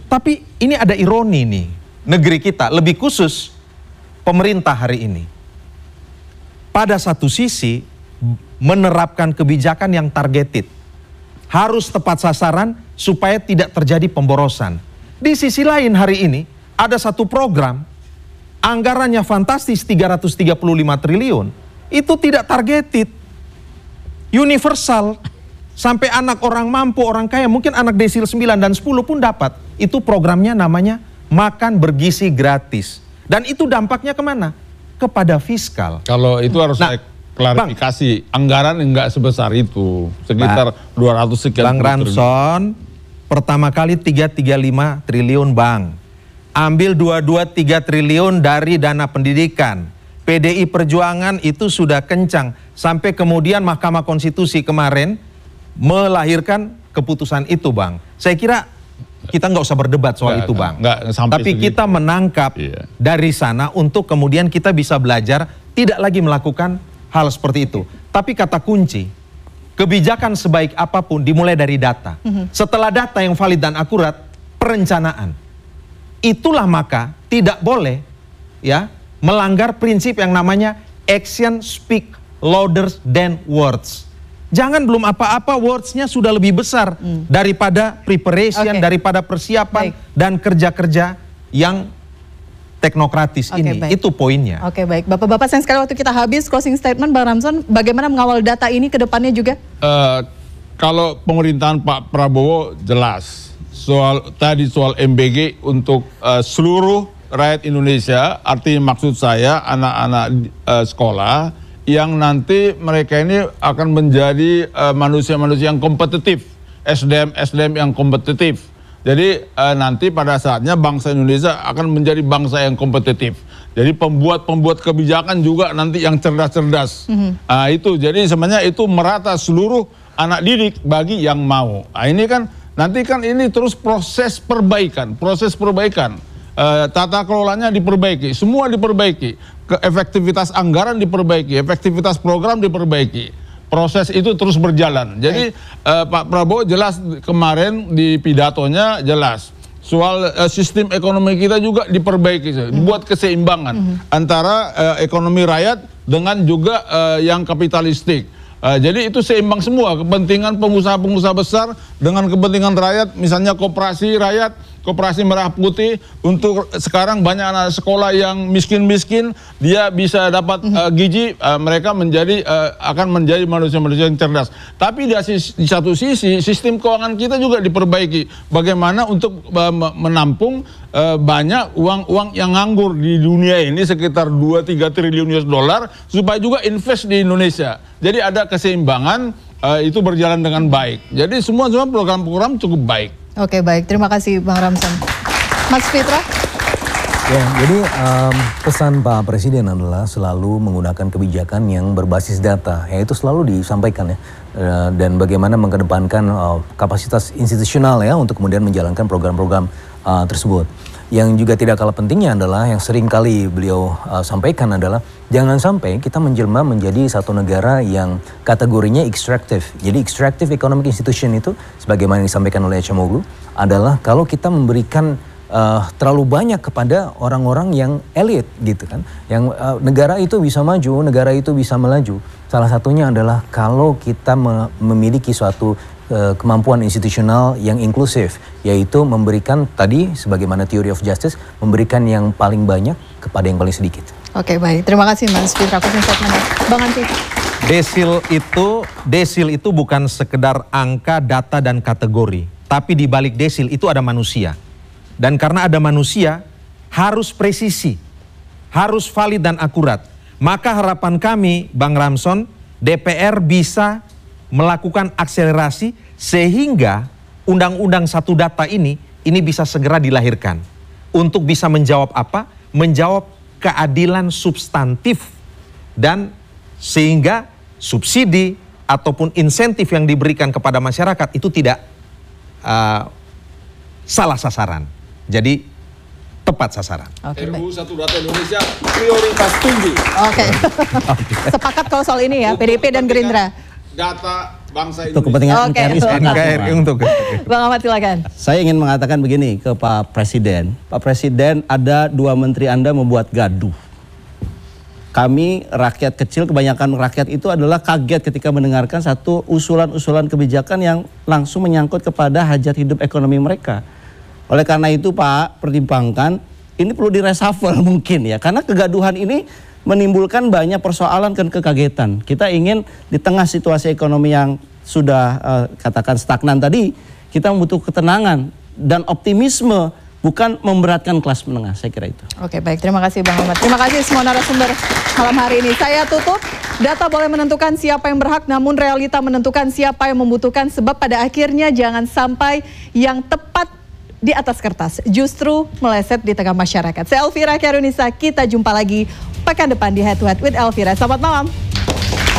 Tapi ini ada ironi nih, negeri kita, lebih khusus pemerintah hari ini. Pada satu sisi menerapkan kebijakan yang targeted. Harus tepat sasaran supaya tidak terjadi pemborosan. Di sisi lain hari ini ada satu program, anggarannya fantastis 335 triliun. Itu tidak targeted. Universal. Sampai anak orang mampu, orang kaya, mungkin anak desil 9 dan 10 pun dapat. Itu programnya namanya makan bergizi gratis. Dan itu dampaknya kemana? Kepada fiskal. Kalau itu harus saya klarifikasi, anggaran enggak sebesar itu. Sekitar 200 sekian. Bang Ramson, pertama kali 335 triliun Bang. Ambil 3 triliun dari dana pendidikan. PDI Perjuangan itu sudah kencang. Sampai kemudian Mahkamah Konstitusi kemarin melahirkan keputusan itu Bang. Saya kira kita nggak usah berdebat soal itu Bang. Tapi kita menangkap dari sana untuk kemudian kita bisa belajar tidak lagi melakukan hal seperti itu. Tapi kata kunci, kebijakan sebaik apapun dimulai dari data. Setelah data yang valid dan akurat, perencanaan. Itulah maka tidak boleh ya melanggar prinsip yang namanya action speak louder than words. Jangan belum apa-apa words-nya sudah lebih besar daripada preparation, daripada persiapan dan kerja-kerja yang teknokratis ini. Baik. Itu poinnya. Oke, baik. Bapak-bapak, sayang sekali waktu kita habis. Closing statement Bang Ramson, bagaimana mengawal data ini ke depannya juga? Kalau pemerintahan Pak Prabowo jelas. Soal MBG untuk seluruh rakyat Indonesia, artinya maksud saya anak-anak sekolah yang nanti mereka ini akan menjadi manusia-manusia yang kompetitif, SDM yang kompetitif. Jadi nanti pada saatnya bangsa Indonesia akan menjadi bangsa yang kompetitif. Jadi pembuat kebijakan juga nanti yang cerdas-cerdas. Itu jadi sebenarnya itu merata seluruh anak didik bagi yang mau. Ini kan nanti kan ini terus proses perbaikan. Tata kelolanya diperbaiki, semua diperbaiki, efektivitas anggaran diperbaiki, efektivitas program diperbaiki. Proses itu terus berjalan. Jadi Pak Prabowo jelas kemarin di pidatonya jelas soal sistem ekonomi kita juga diperbaiki, dibuat keseimbangan antara ekonomi rakyat dengan juga yang kapitalistik. Jadi itu seimbang semua, kepentingan pengusaha-pengusaha besar dengan kepentingan rakyat, misalnya koperasi rakyat, koperasi merah putih. Untuk sekarang banyak anak sekolah yang miskin-miskin, dia bisa dapat gizi, mereka akan menjadi manusia-manusia yang cerdas. Tapi di satu sisi, sistem keuangan kita juga diperbaiki. Bagaimana untuk menampung banyak uang yang nganggur di dunia ini, sekitar 2-3 triliun US dollar, supaya juga invest di Indonesia. Jadi ada keseimbangan, itu berjalan dengan baik. Jadi semua program-program cukup baik. Oke, baik. Terima kasih Bang Ramson. Mas Fitra? Ya, jadi pesan Pak Presiden adalah selalu menggunakan kebijakan yang berbasis data. Ya, itu selalu disampaikan ya. Dan bagaimana mengedepankan kapasitas institusional ya untuk kemudian menjalankan program-program tersebut. Yang juga tidak kalah pentingnya adalah yang sering kali beliau sampaikan adalah jangan sampai kita menjelma menjadi satu negara yang kategorinya extractive. Jadi extractive economic institution itu sebagaimana yang disampaikan oleh Acemoglu adalah kalau kita memberikan terlalu banyak kepada orang-orang yang elit gitu kan. Yang negara itu bisa maju, negara itu bisa melaju. Salah satunya adalah kalau kita memiliki suatu kemampuan institusional yang inklusif, yaitu memberikan tadi sebagaimana theory of justice, memberikan yang paling banyak kepada yang paling sedikit. Oke, baik. Terima kasih Mas Fitra. Bang Ansyi. Desil itu bukan sekedar angka, data, dan kategori. Tapi di balik desil itu ada manusia. Dan karena ada manusia, harus presisi, harus valid dan akurat. Maka harapan kami, Bang Ramson, DPR bisa melakukan akselerasi sehingga undang-undang satu data ini bisa segera dilahirkan. Untuk bisa menjawab apa? Menjawab keadilan substantif dan sehingga subsidi ataupun insentif yang diberikan kepada masyarakat itu tidak salah sasaran. Jadi tepat sasaran. RUU Satu Data Indonesia prioritas tinggi. Oke. Sepakat kalau soal ini ya, PDIP dan Gerindra. Data bangsa untuk Indonesia. kepentingan Oke. NKRI sepakat. NKRI untuk Bang Ahmad silakan. Saya ingin mengatakan begini ke Pak Presiden. Pak Presiden, ada 2 menteri Anda membuat gaduh. Kami rakyat kecil, kebanyakan rakyat itu adalah kaget ketika mendengarkan satu usulan-usulan kebijakan yang langsung menyangkut kepada hajat hidup ekonomi mereka. Oleh karena itu Pak, pertimbangkan ini perlu direshuffle mungkin ya. Karena kegaduhan ini menimbulkan banyak persoalan dan kekagetan. Kita ingin di tengah situasi ekonomi yang sudah katakan stagnan tadi, kita membutuhkan ketenangan dan optimisme, bukan memberatkan kelas menengah, saya kira itu. Oke, baik. Terima kasih Bang Ahmad. Terima kasih semua narasumber malam hari ini. Saya tutup. Data boleh menentukan siapa yang berhak, namun realita menentukan siapa yang membutuhkan. Sebab pada akhirnya jangan sampai yang tepat di atas kertas justru meleset di tengah masyarakat. Saya Elvira Karunisa, kita jumpa lagi pekan depan di Head to Head with Elvira. Selamat malam.